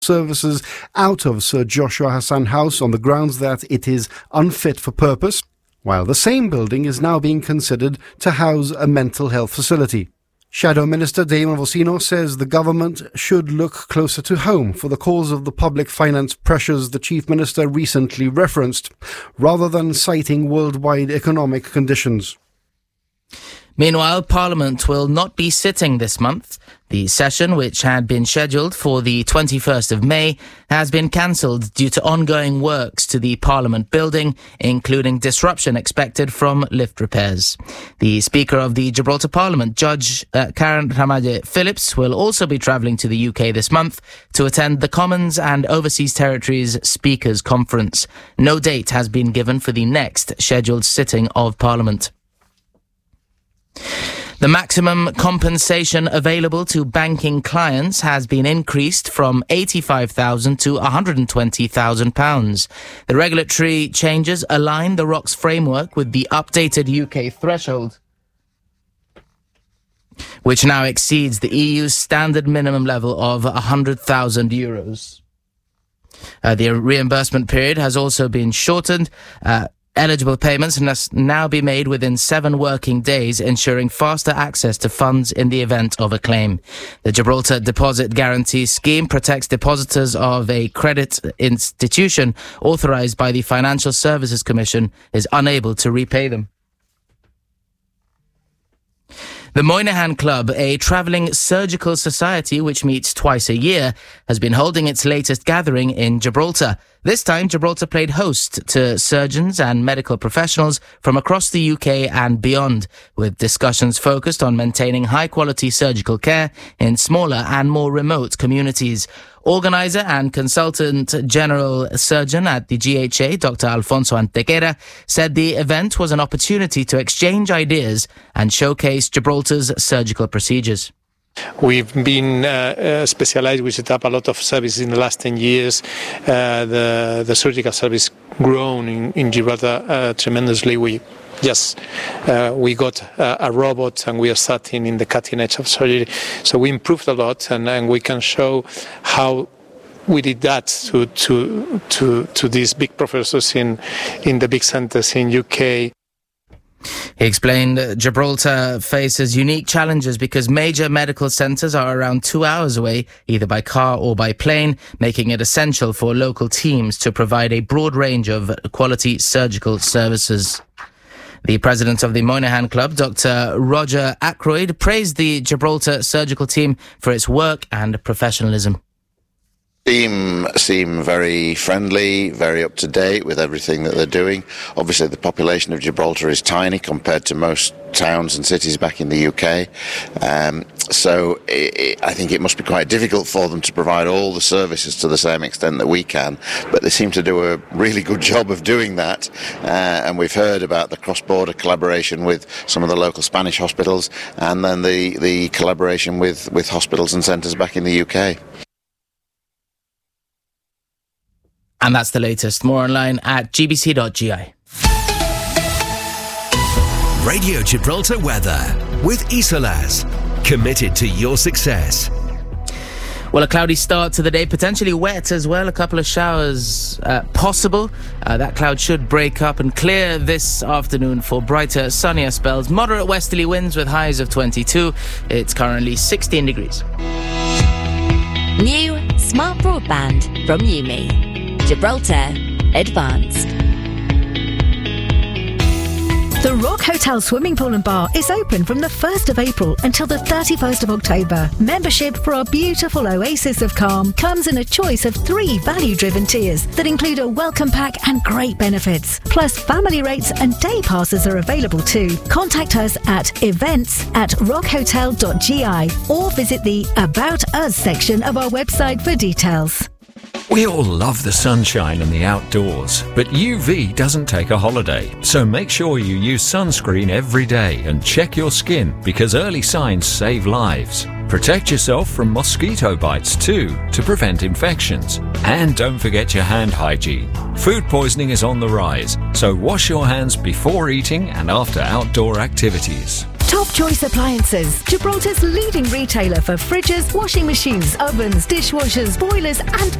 services out of Sir Joshua Hassan House on the grounds that it is unfit for purpose, while the same building is now being considered to house a mental health facility. Shadow Minister Damon Vocino says the government should look closer to home for the cause of the public finance pressures the Chief Minister recently referenced, rather than citing worldwide economic conditions. Meanwhile, Parliament will not be sitting this month. The session, which had been scheduled for the 21st of May, has been cancelled due to ongoing works to the Parliament building, including disruption expected from lift repairs. The Speaker of the Gibraltar Parliament, Judge Karen Ramaje Phillips, will also be travelling to the UK this month to attend the Commons and Overseas Territories Speakers Conference. No date has been given for the next scheduled sitting of Parliament. The maximum compensation available to banking clients has been increased from £85,000 to £120,000. The regulatory changes align the ROC's framework with the updated UK threshold, which now exceeds the EU's standard minimum level of €100,000. The reimbursement period has also been shortened. Eligible payments must now be made within 7 working days, ensuring faster access to funds in the event of a claim. The Gibraltar Deposit Guarantee Scheme protects depositors of a credit institution authorised by the Financial Services Commission is unable to repay them. The Moynihan Club, a travelling surgical society which meets twice a year, has been holding its latest gathering in Gibraltar. This time, Gibraltar played host to surgeons and medical professionals from across the UK and beyond, with discussions focused on maintaining high-quality surgical care in smaller and more remote communities. Organizer and consultant general surgeon at the GHA, Dr. Alfonso Antequera, said the event was an opportunity to exchange ideas and showcase Gibraltar's surgical procedures. We've been specialized. We set up a lot of services in the last 10 years. The surgical service grown in Gibraltar tremendously. We got a robot and we are starting in the cutting edge of surgery. So we improved a lot and we can show how we did that to these big professors in the big centers in UK. He explained that Gibraltar faces unique challenges because major medical centres are around 2 hours away, either by car or by plane, making it essential for local teams to provide a broad range of quality surgical services. The president of the Moynihan Club, Dr. Roger Ackroyd, praised the Gibraltar surgical team for its work and professionalism. Team seem very friendly, very up to date with everything that they're doing. Obviously, the population of Gibraltar is tiny compared to most towns and cities back in the UK. So I think it must be quite difficult for them to provide all the services to the same extent that we can. But they seem to do a really good job of doing that. And we've heard about the cross-border collaboration with some of the local Spanish hospitals and then the collaboration with hospitals and centres back in the UK. And that's the latest. More online at gbc.gi. Radio Gibraltar weather with Isolas. Committed to your success. Well, a cloudy start to the day, potentially wet as well. A couple of showers possible. That cloud should break up and clear this afternoon for brighter, sunnier spells. Moderate westerly winds with highs of 22. It's currently 16 degrees. New smart broadband from UME. Gibraltar Advanced. The Rock Hotel Swimming Pool and Bar is open from the 1st of April until the 31st of October. Membership for our beautiful oasis of calm comes in a choice of 3 value-driven tiers that include a welcome pack and great benefits. Plus, family rates and day passes are available too. Contact us at events@rockhotel.gi or visit the About Us section of our website for details. We all love the sunshine and the outdoors, but UV doesn't take a holiday. So make sure you use sunscreen every day and check your skin because early signs save lives. Protect yourself from mosquito bites too to prevent infections. And don't forget your hand hygiene. Food poisoning is on the rise, so wash your hands before eating and after outdoor activities. Top Choice Appliances, Gibraltar's leading retailer for fridges, washing machines, ovens, dishwashers, boilers and